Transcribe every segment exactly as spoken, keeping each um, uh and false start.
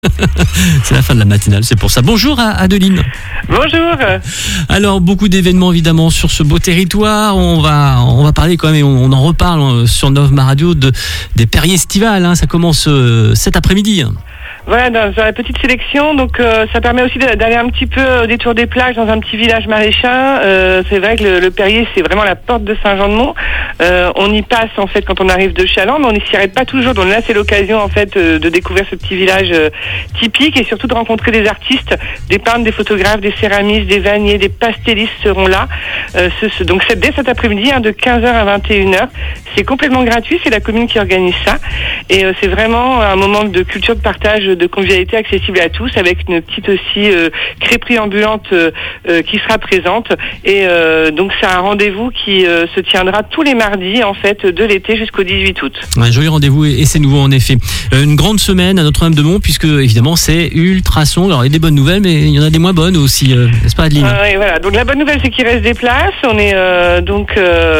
C'est la fin de la matinale, c'est pour ça. Bonjour à Adeline. Bonjour. Alors, beaucoup d'événements évidemment sur ce beau territoire. On va, on va parler quand même, et on, on en reparle sur Nov Ma Radio de, des Perriers estivales. Hein. Ça commence euh, cet après-midi. Voilà, dans, dans la petite sélection, donc euh, ça permet aussi d'aller un petit peu au détour des plages dans un petit village maraîcher. Euh, c'est vrai que le, le Perrier, c'est vraiment la porte de Saint-Jean-de-Mont. Euh, on y passe en fait quand on arrive de Chaland, mais on n'y s'y arrête pas toujours. Donc là, c'est l'occasion en fait euh, de découvrir ce petit village euh, typique et surtout de rencontrer des artistes, des peintres, des photographes, des céramistes, des vanniers, des pastellistes seront là. Euh, ce, ce, donc c'est dès cet après-midi, hein, de quinze heures à vingt et une heures. C'est complètement gratuit, c'est la commune qui organise ça. Et euh, c'est vraiment un moment de culture, de partage, de convivialité accessible à tous, avec une petite aussi euh, crêperie ambulante euh, euh, qui sera présente. Et euh, donc c'est un rendez-vous qui euh, se tiendra tous les mardis en fait de l'été jusqu'au dix-huit août. Un joli rendez-vous et c'est nouveau en effet. Euh, une grande semaine à Notre-Dame-de-Mont puisque évidemment c'est ultra son. Alors il y a des bonnes nouvelles mais il y en a des moins bonnes aussi, euh, n'est-ce pas Adeline? euh, ouais, voilà. Donc la bonne nouvelle c'est qu'il reste des places. On est euh, donc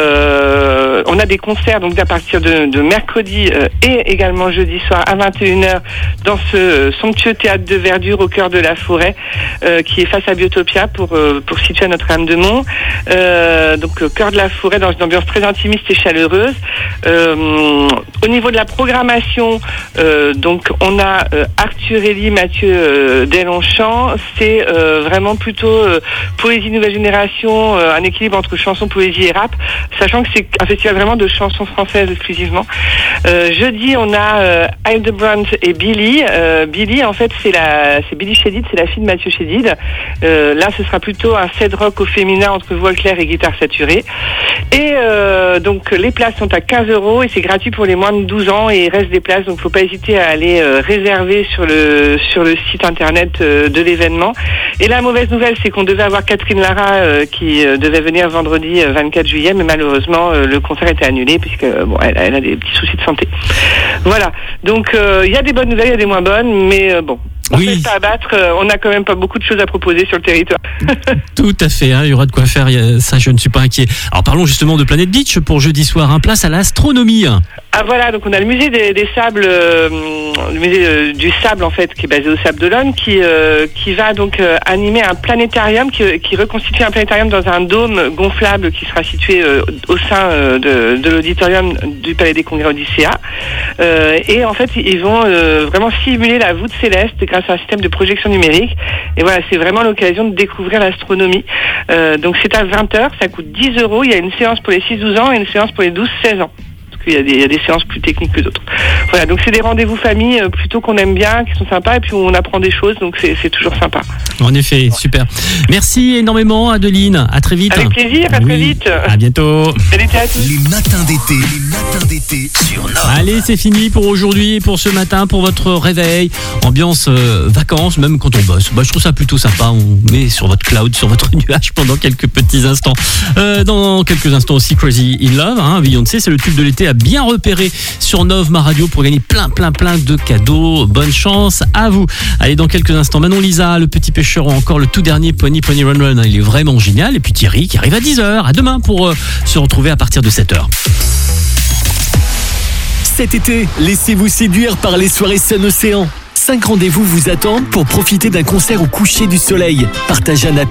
euh, on a des concerts donc à partir de, de mercredi euh, et également jeudi soir à vingt et une heures dans ce somptueux théâtre de verdure au cœur de la forêt euh, qui est face à Biotopia pour euh, pour situer à Notre-Dame-de-Mont. Euh, donc au cœur de la forêt dans une ambiance très intimiste et chaleureuse. Euh, au niveau de la programmation, euh, donc on a euh, Arthur Elie, Mathieu euh, Deslongchamps. C'est euh, vraiment plutôt euh, poésie nouvelle génération, euh, un équilibre entre chanson, poésie et rap, sachant que c'est un festival vraiment de chansons françaises exclusivement. Euh, jeudi, on a euh, Hildebrand et Billy. Euh, Billy, en fait, c'est la, c'est Billy Chédid, c'est la fille de Mathieu Chédid. Euh, là, ce sera plutôt un set rock au féminin entre voix claire et guitare saturée. Et euh, donc, les places sont à quinze euros et c'est gratuit pour les moins de douze ans et il reste des places. Donc, faut pas hésiter à aller euh, réserver sur le sur le site internet euh, de l'événement. Et la mauvaise nouvelle, c'est qu'on devait avoir Catherine Lara euh, qui euh, devait venir vendredi euh, vingt-quatre juillet, mais malheureusement, euh, le concert était annulé puisque bon, elle, elle a des petits soucis de santé. Voilà. Donc, il euh, y a des bonnes nouvelles, il y a des moins bonnes, mais euh, bon. On ne Oui. fait pas abattre, euh, on n'a quand même pas beaucoup de choses à proposer sur le territoire. Tout à fait, hein, il y aura de quoi faire, ça je ne suis pas inquiet. Alors parlons justement de Planète Beach pour jeudi soir, un place à l'astronomie. Ah voilà, donc on a le musée des, des sables, euh, le musée euh, du sable en fait, qui est basé au Sable d'Olonne, qui euh, qui va donc euh, animer un planétarium, qui, qui reconstitue un planétarium dans un dôme gonflable qui sera situé euh, au sein euh, de, de l'auditorium du Palais des Congrès Odyssea. Euh, et en fait, ils vont euh, vraiment simuler la voûte céleste grâce à un système de projection numérique. Et voilà, c'est vraiment l'occasion de découvrir l'astronomie. Euh, donc c'est à vingt heures, ça coûte dix euros. Il y a une séance pour les six douze ans et une séance pour les douze seize ans. Il y, a des, il y a des séances plus techniques que d'autres. Voilà, donc c'est des rendez-vous famille euh, plutôt qu'on aime bien, qui sont sympas, et puis on apprend des choses, donc c'est, c'est toujours sympa. En effet, super. Merci énormément Adeline, à très vite. Avec plaisir, à oui. très vite. À bientôt. Salut à tous. Les matins d'été, les matins d'été sur Nord. Allez, c'est fini pour aujourd'hui et pour ce matin, pour votre réveil. Ambiance euh, vacances, même quand on bosse. Bah, je trouve ça plutôt sympa. On met sur votre cloud, sur votre nuage pendant quelques petits instants. Euh, dans quelques instants aussi, Crazy in Love. Hein, Beyoncé, c'est le tube de l'été à bien repérer sur Nov Ma Radio pour gagner plein, plein, plein de cadeaux. Bonne chance à vous. Allez, dans quelques instants, Manon Lisa, le petit pêcheur ou encore le tout dernier Pony Pony Run Run. Il est vraiment génial. Et puis Thierry qui arrive à dix heures. À demain pour euh, se retrouver à partir de sept heures. Cet été, laissez-vous séduire par les soirées Sun Océan. Cinq rendez-vous vous attendent pour profiter d'un concert au coucher du soleil. Partagez un appel